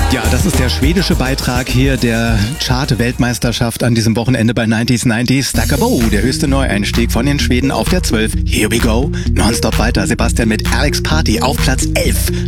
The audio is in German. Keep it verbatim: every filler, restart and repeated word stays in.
Ja, das ist der schwedische Beitrag hier der Chart-Weltmeisterschaft an diesem Wochenende bei neunzig neunzig. Stackabo, der höchste Neueinstieg von den Schweden auf der zwölf. Here we go. Nonstop weiter. Sebastian mit Alex Party auf Platz elf.